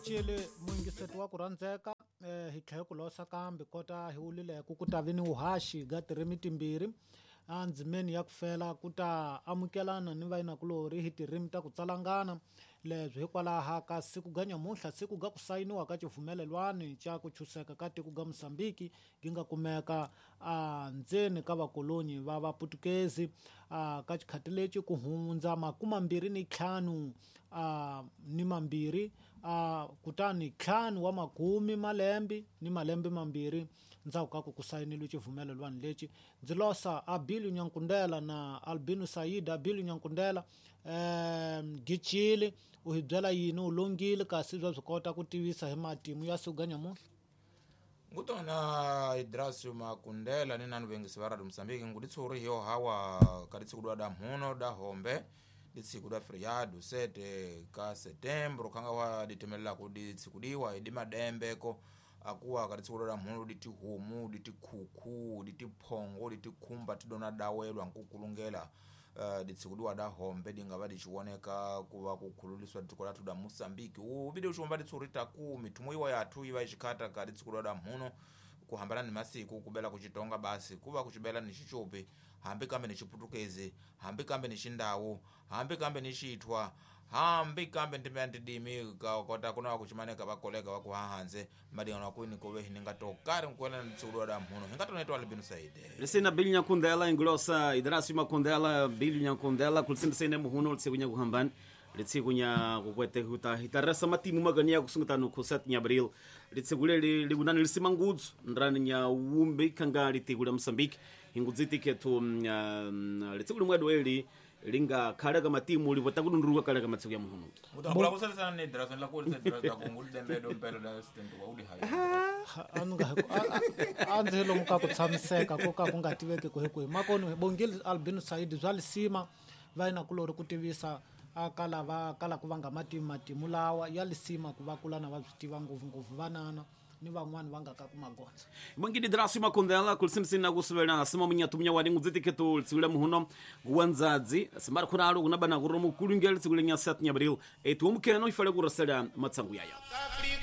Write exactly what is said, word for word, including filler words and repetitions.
Gichile muingisetu wa kurandzeka eh hi tlhe ku losa kambe kota hi ulile ku kutavini uhashi ga tirimiti mbiri andzimeni ya kufela kuta amukelana ni vaina kulori hi tirimi ta ku tsalangana leswi hikwalaha ka siku ga nyamuhla siku ga ku sayiniwa ka xivumelelwani cha ku chuseka ka tiko ga Mosambiki ginga kumeka a ndzeni ka vakolonyi va vaputukezi a ka xikhati lexi ku hundza makumambiri ni ntlhanu a ni mambiri a kutani ntlhanu wa makumi malembe ni malembe mambiri ndzhaku ka ku kusayinilwe xivumelelwani lexi ndzi losa a Bilu Nyankundela na Albino Saida. Bilu Nyankundela eh Gichile u hi byela yini u longile kasi bya byi kota ku tivisa hi matimu ya siku ga nyamuhla. Ngutona Idrasu Makundela ni nanu vengisi varadu Mosambiki nguditsuri hiyo hawa kaditsikudwa da mhuno da hombe ditsikudwa friadu sete ka setembro kanga wa ditemelela kuditsikudiwa idima dembeko akuwa kaditsikudwa da mhuno diti humu diti kuku diti pongo diti kumba tidona dawelwa nkukulungela Uh, ditsikudwa da hombe dingava dichiwoneka kuva kukhululiswa tikola tuda Mosambiki u video chomba ditsurita ku mitumo iwa yathu iva ichikata ka ditsikudwa da mhuno kuhambana ni masiku kubela kuchitonga basi kuva kuchibela ni chichope hambi kambe ni chiputukeze hambi kambe ni chindawo hambi kambe ni chitwa hambi kambe ndime antidimi kota kuna wakuchimaneka vakolega waku hahanze madingano wakuini kowe hininga tokari mkuwela ni ditsikudwa da mhuno hinga toneto Albino Saida Lisina Bilu Nyankundela inglosa Idrasu Makundela Bilu Nyankundela kulisinda sene muhuno litsikunya kuhambani litsikunya kukwete huta hitarasa matimu magania kusungutano ku sete de abril litsikule ligunani lisima ngudzu ndrani nya umbe kanga litikule Mosambiki hingudzitike tu uh, litsikule mwedu eli linga kalaga matimu livota kudunduruka kalaga matsiku ya muhuno utambula kusalisa ne Idrasu la kulisa Idrasu da kungulu dembedo mpelo da assistant wa udi hayi anga anzelo muka ku tshamiseka ko ka ku nga tiveki ku hiku makoni bongile Albino Saidi zwalisima vaina kulori ku tivisa akala va kala ku vanga matimu matimu lawa ya lisima ku va kula na va byi tiva nguvu nguvu vanana ni van'wani vanga ka ku magonza mangidi Idrasu Makundela kulisimsina kusubela sima munyatunya wadi ngudzitike tu tsikule muhuno guwanzazi simara kunalo kunabana kuromu kulungela tsikule nya sete de abril etu mukeno ifale kurasela matsangu yaya